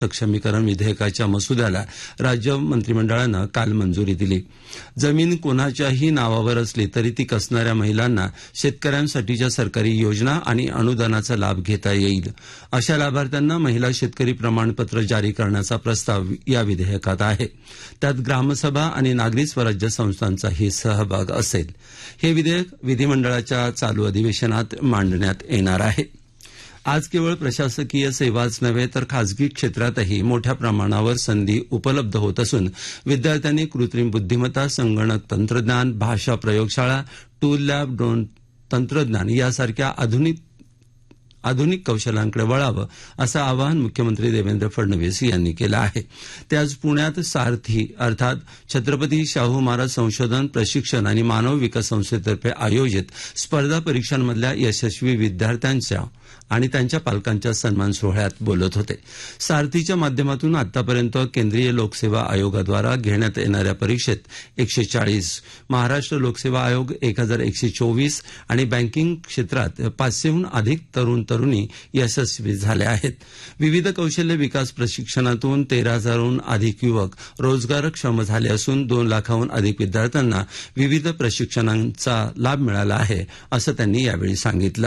सक्षमीकरण विधेयकाच्या मसुद्याला राज्य मंत्रिमंडळानं काल मंजुरी दिली. जमीन कोणाच्याही नावावर असली तरी ती कसणाऱ्या महिलांना शेतकऱ्यांसाठीच्या सरकारी योजना आणि अनुदानाचा लाभ घेता येईल. अशा लाभार्थ्यांना महिला शेतकरी प्रमाणपत्र जारी करण्याचा प्रस्ताव या विधेयकात आहे. त्यात ग्रामसभा आणि नागरी स्वराज्य संस्थांचाही सहभाग असेल. हे विधेयक विधिमंडळाच्या चालू अधिवेशनात मांडण्यात येणार आहे. आज केवळ प्रशासकीय सेवाच नव्हे तर खासगी क्षेत्रातही मोठ्या प्रमाणावर संधी उपलब्ध होत असून विद्यार्थ्यांनी कृत्रिम बुद्धिमत्ता, संगणक तंत्रज्ञान, भाषा प्रयोगशाळा, टूल लॅब, ड्रोन तंत्रज्ञान यासारख्या आधुनिक कौशल्यांकडे वळावं असं आवाहन मुख्यमंत्री देवेंद्र फडणवीस यांनी केलं आहे. ते आज पुण्यात सारथी अर्थात छत्रपती शाहू महाराज संशोधन, प्रशिक्षण आणि मानव विकास संस्थेतर्फे आयोजित स्पर्धा परीक्षांमधल्या यशस्वी विद्यार्थ्यांच्या आणि त्यांच्या पालकांच्या सन्मान सोहळ्यात बोलत होते. सारथीच्या माध्यमातून आतापर्यंत केंद्रीय लोकसेवा आयोगाद्वारा घेण्यात येणाऱ्या परीक्षेत 140, महाराष्ट्र लोकसेवा आयोग 1124 आणि बँकिंग क्षेत्रात 500हून अधिक तरुणी यशस्वी झाले आहेत. विविध कौशल्य विकास प्रशिक्षणातून 13,000हून अधिक युवक रोजगारक्षम झाले असून 2 लाखाहून अधिक विद्यार्थ्यांना विविध प्रशिक्षणांचा लाभ मिळाला आहे असं त्यांनी यावेळी सांगितलं.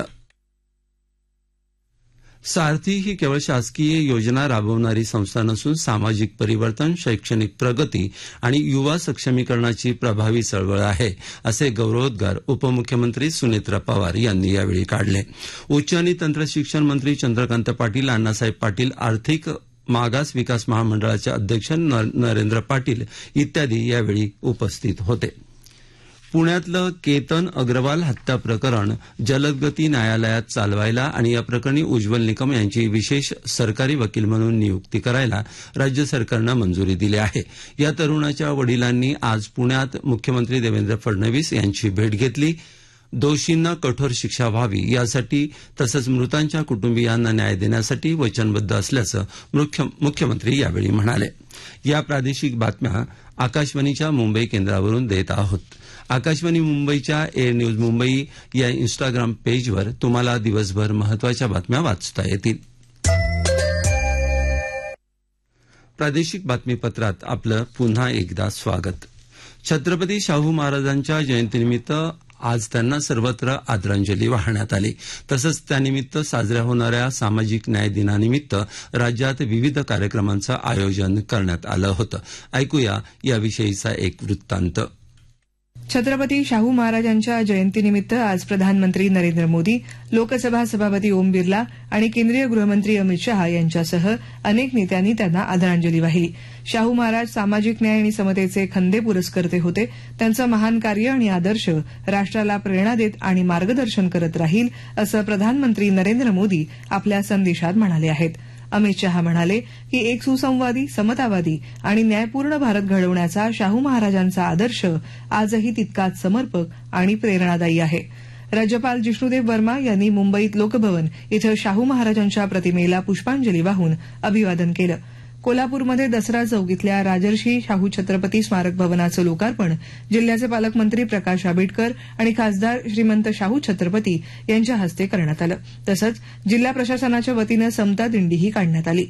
सारथी ही केवळ शासकीय योजना राबवणारी संस्था नसून सामाजिक परिवर्तन, शैक्षणिक प्रगती आणि युवा सक्षमीकरणाची प्रभावी चळवळ आहे असे गौरवोद्गार उपमुख्यमंत्री सुनेत्रा पवार यांनी यावेळी काढले. उच्च आणि तंत्र शिक्षण मंत्री चंद्रकांत पाटील, अण्णासाहेब पाटील, आर्थिक मागास विकास महामंडळाचे अध्यक्ष नरेंद्र पाटील इत्यादी यावेळी उपस्थित होते. पुण्यातलं केतन अग्रवाल हत्या प्रकरण जलदगती न्यायालयात चालवायला आणि या प्रकरणी उज्ज्वल निकम यांची विशेष सरकारी वकील म्हणून नियुक्ती करायला राज्य सरकारनं मंजुरी दिली आहे. या तरुणाच्या वडिलांनी आज पुण्यात मुख्यमंत्री देवेंद्र फडणवीस यांची भेट घेतली. दोषींना कठोर शिक्षा व्हावी यासाठी तसंच मृतांच्या कुटुंबियांना न्याय देण्यासाठी वचनबद्ध असल्याचं मुख्यमंत्री यावेळी म्हणाले. या प्रादेशिक बातम्या आकाशवाणीच्या मुंबई केंद्रावरून देत आहोत. आकाशवाणी मुंबईच्या एअर न्यूज मुंबई या इन्स्टाग्राम पेजवर तुम्हाला दिवसभर महत्वाच्या बातम्या वाचता येतील. प्रादेशिक बातमीपत्रात आपलं पुन्हा एकदा स्वागत. छत्रपती शाहू महाराजांच्या जयंतीनिमित्त आज त्यांना सर्वत्र आदरांजली वाहण्यात आली. तसंच त्यानिमित्त साजऱ्या होणाऱ्या सामाजिक न्याय दिनानिमित्त राज्यात विविध कार्यक्रमांचं आयोजन करण्यात आलं होतं. ऐकूया याविषयीचा एक वृत्तांत. छत्रपती शाहू महाराजांच्या जयंतीनिमित्त आज प्रधानमंत्री नरेंद्र मोदी, लोकसभा सभापती ओम बिर्ला आणि केंद्रीय गृहमंत्री अमित शहा यांच्यासह अनेक नेत्यांनी त्यांना आदरांजली वाहिली. शाहू महाराज सामाजिक न्याय आणि समतेचे खंदे पुरस्कर्ते होते. त्यांचं महान कार्य आणि आदर्श राष्ट्राला प्रेरणा देत आणि मार्गदर्शन करत राहील असं प्रधानमंत्री नरेंद्र मोदी आपल्या संदेशात म्हणाले आहेत. अमित शहा म्हणाले की एक सुसंवादी, समतावादी आणि न्यायपूर्ण भारत घडवण्याचा शाहू महाराजांचा आदर्श आजही तितकाच समर्पक आणि प्रेरणादायी आहे. राज्यपाल जिष्णुदेव वर्मा यांनी मुंबईत लोकभवन इथं शाहू महाराजांच्या प्रतिमेला पुष्पांजली वाहून अभिवादन केलं. कोल्हापूरमध्ये दसरा चौक इथल्या राजर्षी शाहू छत्रपती स्मारक भवनाचं लोकार्पण जिल्ह्याचे पालकमंत्री प्रकाश आंबेडकर आणि खासदार श्रीमंत शाहू छत्रपती यांच्या हस्ते करण्यात आलं. तसंच जिल्हा प्रशासनाच्या वतीनं समता दिंडीही काढण्यात आली.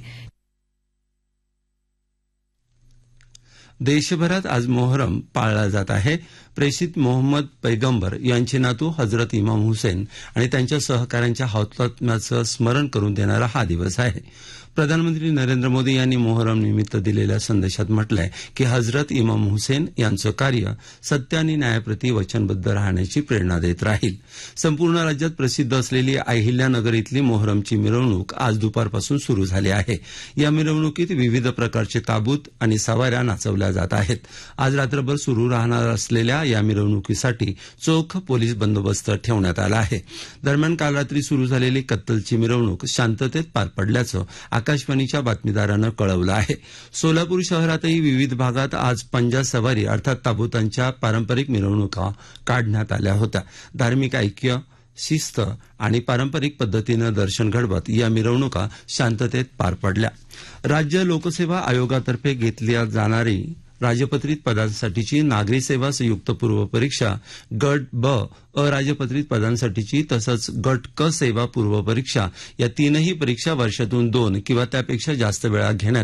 देशभरात आज मोहरम पाळला जात आहे. प्रेषित मोहम्मद पैगंबर यांचे नातू हजरत इमाम हुसेन आणि त्यांच्या सहकाऱ्यांच्या हौतात्म्याचं स्मरण करून देणारा हा दिवस आहे. प्रधानमंत्री नरेंद्र मोदी यांनी मोहरम निमित्त दिलेल्या संदेशात म्हटलंय की हजरत इमाम हुसेन यांचं कार्य सत्य आणि न्यायाप्रती वचनबद्ध राहण्याची प्रेरणा देत राहील. संपूर्ण राज्यात प्रसिद्ध असलेली अहिल्यानगर इथली मोहरमची मिरवणूक आज दुपारपासून सुरू झाली आहे. या मिरवणुकीत विविध प्रकारचे ताबूत आणि सवाऱ्या नाचवल्या जात आहेत. आज रात्रभर सुरू राहणार असलेल्या या मिरवणुकीसाठी चोख पोलीस बंदोबस्त ठेवण्यात आला आहे. दरम्यान काल रात्री सुरू झालेली कत्तलची मिरवणूक शांततेत पार पडल्याचं आकाशवाणीच्या बातमीदारानं कळवलं आहे. सोलापूर शहरातही विविध भागात आज पंजा सवारी अर्थात ताबुतांच्या पारंपरिक मिरवणुका काढण्यात आल्या होत्या. धार्मिक ऐक्य, शिस्त आणि पारंपरिक पद्धतीनं दर्शन घडवत या मिरवणुका शांततेत पार पडल्या. राज्य लोकसेवा आयोगातर्फे घेतली जाणारी राजपत्रित पदांसाठीची नागरी सेवा संयुक्त पूर्व परीक्षा गट ब, अराजपत्रित पदांसाठीची तसंच गट क सेवा पूर्व परीक्षा या तीनही परीक्षा वर्षातून 2 किंवा त्यापेक्षा जास्त वेळा घेण्यात